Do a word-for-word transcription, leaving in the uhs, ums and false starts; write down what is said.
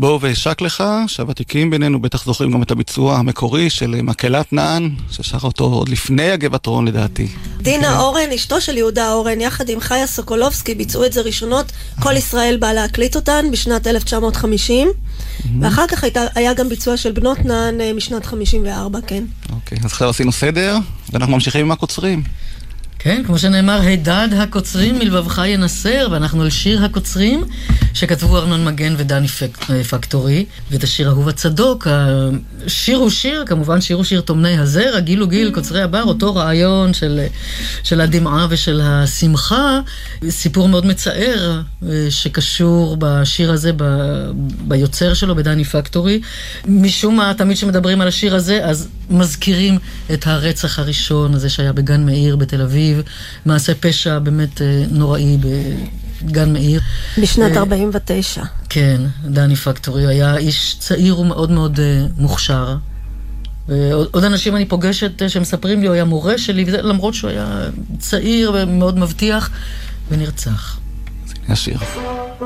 בואו ואשק לך, שהוותיקים בינינו בטח זוכרים גם את הביצוע המקורי של מקהלת נען, ששר אותו עוד לפני הגבעתרון לדעתי. דינה אורן, אשתו של יהודה אורן, יחד עם חיה סוקולובסקי, ביצעו את זה ראשונות. כל ישראל בא להקליט אותן בשנת אלף תשע מאות וחמישים, ואחר כך הייתה, היה גם ביצוע של בנות נען משנת חמישים וארבע, כן. אוקיי, אז עכשיו עשינו סדר, ואנחנו ממשיכים עם הקוצרים. כן, כמו שנאמר, הידד הקוצרים מלבבך ינסר, ואנחנו על שיר הקוצרים שכתבו ארנון מגן ודני פקטורי, ואת השיר אהוב הצדוק. השיר הוא שיר, כמובן שיר הוא שיר תומני הזר, הגיל הוא גיל, קוצרי הבר, אותו רעיון של, של הדמעה ושל השמחה, סיפור מאוד מצער שקשור בשיר הזה, ב, ביוצר שלו, בדני פקטורי. משום מה, תמיד שמדברים על השיר הזה, אז מזכירים את הרצח הראשון הזה שהיה בגן מאיר בתל אביב, מעשה פשע באמת נוראי בגן מאיר. בשנת ארבעים ותשע. כן, דני פקטורי היה איש צעיר ומאוד מאוד מוכשר. עוד אנשים אני פוגשת שמספרים לי, הוא היה מורה שלי, למרות שהוא היה צעיר ומאוד מבטיח, ונרצח. אז הנה השיר.